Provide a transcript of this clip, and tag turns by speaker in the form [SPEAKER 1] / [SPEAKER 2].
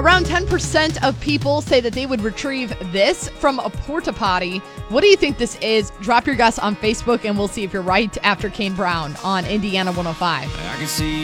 [SPEAKER 1] Around 10% of people say that they would retrieve this from a porta potty. What do you think this is? Drop your guess on Facebook, and we'll see if you're right after Kane Brown on Indiana 105.
[SPEAKER 2] I can see